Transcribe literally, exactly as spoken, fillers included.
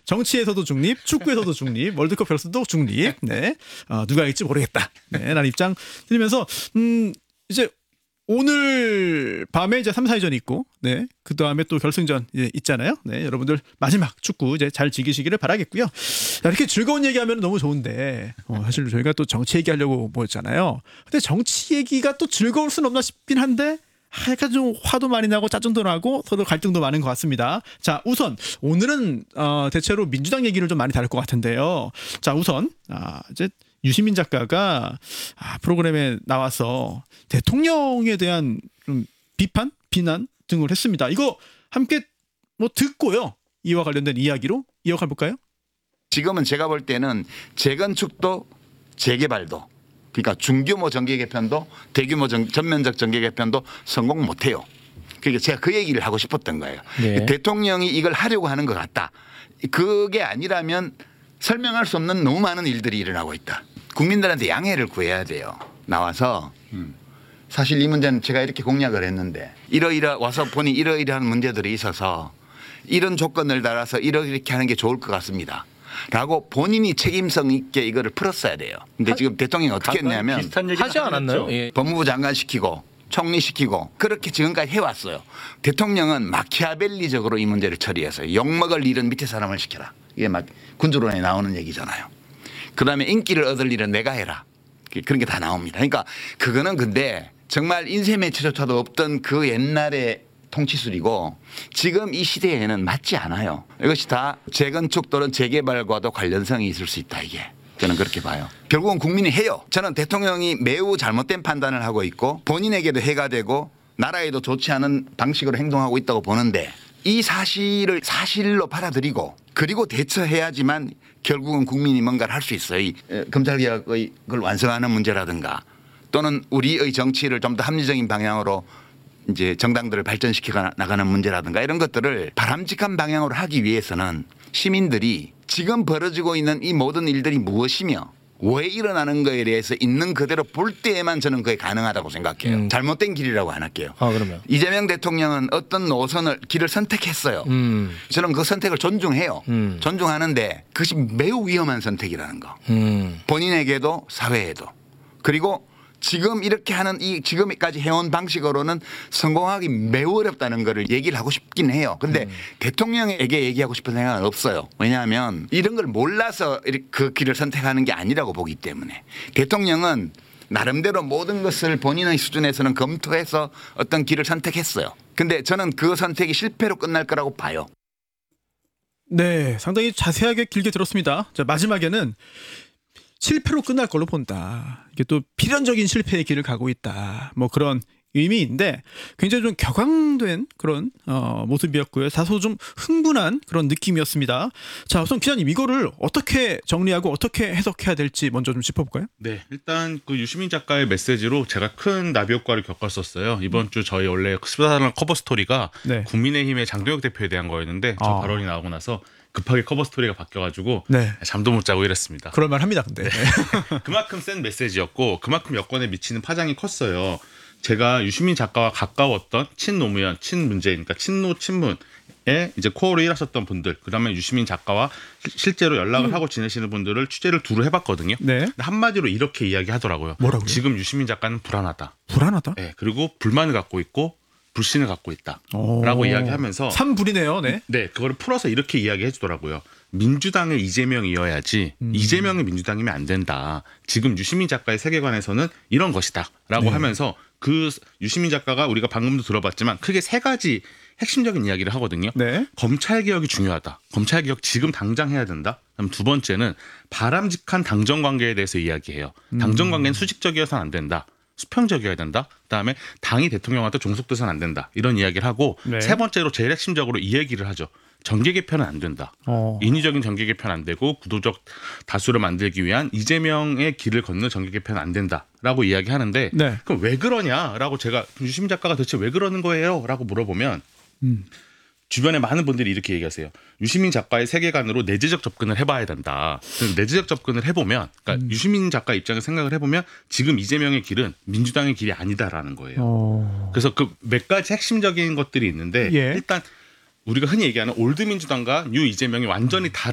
정치에서도 중립, 축구에서도 중립, 월드컵 결승도 중립. 네, 어, 누가 할지 모르겠다. 네, 라는 입장 드리면서 음 이제. 오늘 밤에 이제 삼, 사위전이 있고, 네. 그 다음에 또 결승전 이제 있잖아요. 네. 여러분들 마지막 축구 이제 잘 즐기시기를 바라겠고요. 자, 이렇게 즐거운 얘기하면 너무 좋은데, 어, 사실 저희가 또 정치 얘기하려고 모였잖아요. 근데 정치 얘기가 또 즐거울 순 없나 싶긴 한데, 아, 약간 좀 화도 많이 나고 짜증도 나고 서로 갈등도 많은 것 같습니다. 자, 우선 오늘은 어, 대체로 민주당 얘기를 좀 많이 다룰 것 같은데요. 자, 우선 아, 이제 유시민 작가가 아, 프로그램에 나와서 대통령에 대한 좀 비판, 비난 등을 했습니다. 이거 함께 뭐 듣고요. 이와 관련된 이야기로 이어가 볼까요? 지금은 제가 볼 때는 재건축도 재개발도 그러니까 중규모 정계 개편도 대규모 정, 전면적 정계 개편도 성공 못해요. 그러니까 제가 그 얘기를 하고 싶었던 거예요. 네. 대통령이 이걸 하려고 하는 것 같다. 그게 아니라면 설명할 수 없는 너무 많은 일들이 일어나고 있다. 국민들한테 양해를 구해야 돼요. 나와서 음. 사실 이 문제는 제가 이렇게 공약을 했는데 이러이러 와서 보니 이러이러한 문제들이 있어서 이런 조건을 달아서 이렇게 하는 게 좋을 것 같습니다. 라고 본인이 책임성 있게 이거를 풀었어야 돼요. 근데 하, 지금 대통령이 어떻게 했냐면 비슷한 얘기 하지 않았나요? 예. 법무부 장관 시키고 총리시키고 그렇게 지금까지 해왔어요. 대통령은 마키아벨리적으로 이 문제를 처리해서요. 욕먹을 일은 밑에 사람을 시켜라. 이게 막 군주론에 나오는 얘기잖아요. 그다음에 인기를 얻을 일은 내가 해라. 그런 게 다 나옵니다. 그러니까 그거는 근데 정말 인쇄매체조차도 없던 그 옛날의 통치술이고 지금 이 시대에는 맞지 않아요. 이것이 다 재건축 또는 재개발과도 관련성이 있을 수 있다 이게. 저는 그렇게 봐요. 결국은 국민이 해요. 저는 대통령이 매우 잘못된 판단을 하고 있고 본인에게도 해가 되고 나라에도 좋지 않은 방식으로 행동하고 있다고 보는데 이 사실을 사실로 받아들이고 그리고 대처해야지만 결국은 국민이 뭔가를 할 수 있어요. 이 검찰개혁의 그걸 완성하는 문제라든가 또는 우리의 정치를 좀 더 합리적인 방향으로 이제 정당들을 발전시켜 나가는 문제라든가 이런 것들을 바람직한 방향으로 하기 위해서는 시민들이 지금 벌어지고 있는 이 모든 일들이 무엇이며 왜 일어나는 거에 대해서 있는 그대로 볼 때에만 저는 그게 가능하다고 생각해요. 음. 잘못된 길이라고 안 할게요. 아, 그러면. 이재명 대통령은 어떤 노선을 길을 선택했어요. 음. 저는 그 선택을 존중해요. 음. 존중하는데 그것이 매우 위험한 선택이라는 거. 음. 본인에게도 사회에도. 그리고 지금 이렇게 하는 이 지금까지 해온 방식으로는 성공하기 매우 어렵다는 거를 얘기를 하고 싶긴 해요. 그런데 음. 대통령에게 얘기하고 싶은 생각은 없어요. 왜냐하면 이런 걸 몰라서 그 길을 선택하는 게 아니라고 보기 때문에 대통령은 나름대로 모든 것을 본인의 수준에서는 검토해서 어떤 길을 선택했어요. 그런데 저는 그 선택이 실패로 끝날 거라고 봐요. 네, 상당히 자세하게 길게 들었습니다. 자, 마지막에는 실패로 끝날 걸로 본다. 이게 또 필연적인 실패의 길을 가고 있다. 뭐 그런 의미인데 굉장히 좀 격앙된 그런 어, 모습이었고요. 다소 좀 흥분한 그런 느낌이었습니다. 자, 우선 기자님 이거를 어떻게 정리하고 어떻게 해석해야 될지 먼저 좀 짚어볼까요? 네, 일단 그 유시민 작가의 메시지로 제가 큰 나비 효과를 겪었었어요. 이번 주 저희 원래 스타당 커버 스토리가 네. 국민의힘의 장동혁 대표에 대한 거였는데 저 아. 발언이 나오고 나서 급하게 커버 스토리가 바뀌어가지고 네. 잠도 못 자고 이랬습니다. 그럴만합니다, 근데. 네. 그만큼 센 메시지였고 그만큼 여권에 미치는 파장이 컸어요. 제가 유시민 작가와 가까웠던 친노무현, 친문재인, 그러니까 친노, 친문에 이제 코어로 일하셨던 분들, 그다음에 유시민 작가와 실제로 연락을 음. 하고 지내시는 분들을 취재를 두루 해봤거든요. 네. 근데 한마디로 이렇게 이야기하더라고요. 뭐라고요? 지금 유시민 작가는 불안하다. 불안하다? 네. 그리고 불만을 갖고 있고 불신을 갖고 있다라고 이야기하면서 삼불이네요. 네. 네, 그거를 풀어서 이렇게 이야기해 주더라고요. 민주당의 이재명이어야지 음. 이재명의 민주당이면 안 된다. 지금 유시민 작가의 세계관에서는 이런 것이다라고 네. 하면서 그 유시민 작가가 우리가 방금도 들어봤지만 크게 세 가지 핵심적인 이야기를 하거든요. 네. 검찰개혁이 중요하다. 검찰개혁 지금 당장 해야 된다. 그럼 두 번째는 바람직한 당정관계에 대해서 이야기해요. 음. 당정관계는 수직적이어서는 안 된다. 수평적이어야 된다. 그다음에 당이 대통령한테 종속돼서는 안 된다. 이런 이야기를 하고 네. 세 번째로 제일 핵심적으로 이 얘기를 하죠. 정계 개편은 안 된다. 어. 인위적인 정계 개편 안 되고 구도적 다수를 만들기 위한 이재명의 길을 걷는 정계 개편은 안 된다라고 이야기하는데 네. 그럼 왜 그러냐라고 제가 유시민 작가가 대체 왜 그러는 거예요?라고 물어보면 음. 주변에 많은 분들이 이렇게 얘기하세요. 유시민 작가의 세계관으로 내재적 접근을 해봐야 된다. 내재적 접근을 해보면, 그러니까 음. 유시민 작가 입장에서 생각을 해보면 지금 이재명의 길은 민주당의 길이 아니다라는 거예요. 어. 그래서 그 몇 가지 핵심적인 것들이 있는데 예. 일단 우리가 흔히 얘기하는 올드 민주당과 뉴 이재명이 완전히 다른